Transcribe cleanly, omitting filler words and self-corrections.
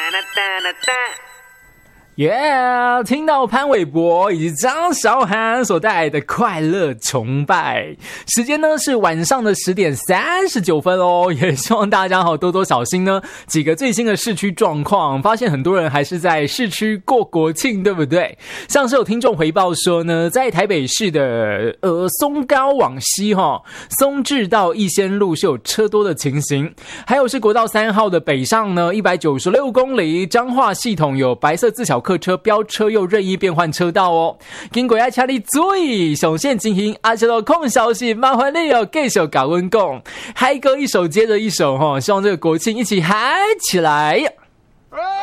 听到潘玮柏以及张韶涵所带来的快乐崇拜，时间呢是晚上的10点39分哦，也希望大家多多小心呢。几个最新的市区状况，发现很多人还是在市区过国庆，对不对？像是有听众回报说呢，在台北市的松高往西松至到逸仙路是有车多的情形，还有是国道3号的北上呢196公里，彰化系统有白色自小客车飙车又任意变换车道哦，经过要请你注意上线情形，收到空消息，麻烦你继续跟我讲，嗨歌一首接着一首希望这个国庆一起嗨起来。